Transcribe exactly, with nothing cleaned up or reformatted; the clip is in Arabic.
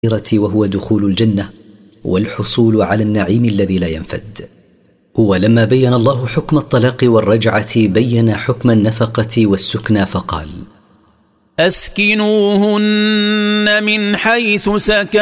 وهو دخول الجنة والحصول على النعيم الذي لا ينفد. ولما بين الله حكم الطلاق والرجعة بين حكم النفقة والسكنى فقال: أسكنوهن من حيث سكن